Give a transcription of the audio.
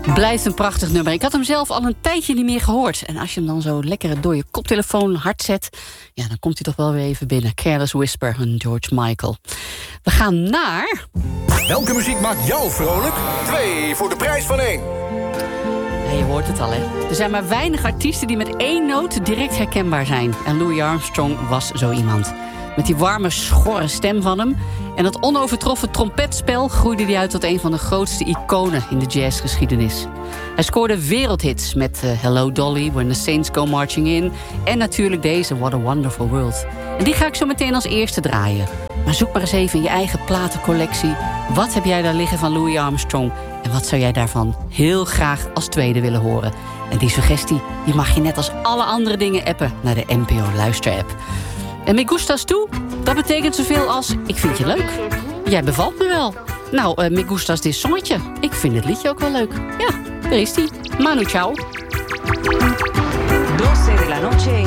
Blijft een prachtig nummer. Ik had hem zelf al een tijdje niet meer gehoord. En als je hem dan zo lekker door je koptelefoon hard zet, ja, dan komt hij toch wel weer even binnen. Careless Whisper van George Michael. We gaan naar... Welke muziek maakt jou vrolijk? 2 voor de prijs van 1. Ja, je hoort het al, hè. Er zijn maar weinig artiesten die met 1 noot direct herkenbaar zijn. En Louis Armstrong was zo iemand. Met die warme, schorre stem van hem en dat onovertroffen trompetspel groeide hij uit tot een van de grootste iconen in de jazzgeschiedenis. Hij scoorde wereldhits met Hello Dolly, When the Saints Go Marching In en natuurlijk deze What a Wonderful World. En die ga ik zo meteen als eerste draaien. Maar zoek maar eens even in je eigen platencollectie. Wat heb jij daar liggen van Louis Armstrong? En wat zou jij daarvan heel graag als tweede willen horen? En die suggestie die mag je net als alle andere dingen appen naar de NPO Luister-app. En me gustas toe, dat betekent zoveel als ik vind je leuk. Jij bevalt me wel. Nou, me gustas dit zongetje. Ik vind het liedje ook wel leuk. Ja, daar is die. Manu, ciao.